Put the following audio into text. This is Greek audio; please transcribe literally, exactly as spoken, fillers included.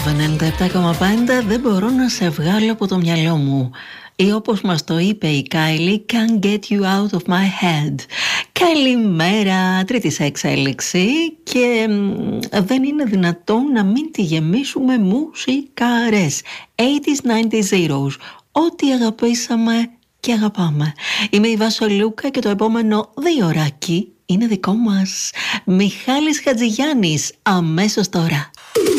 ενενήντα επτά κόμμα πέντε, δεν μπορώ να σε βγάλω από το μυαλό μου. Ή όπως μας το είπε η Κάιλι, Can't get you out of my head. Καλημέρα, τρίτη σε εξέλιξη και μ, δεν είναι δυνατόν να μην τη γεμίσουμε μουσικάρες. ογδόντα, ενενήντα, ό,τι αγαπήσαμε και αγαπάμε. Είμαι η Βάσο Λούκα και το επόμενο δύο ωράκι είναι δικό μας. Μιχάλης Χατζηγιάννης, αμέσως τώρα.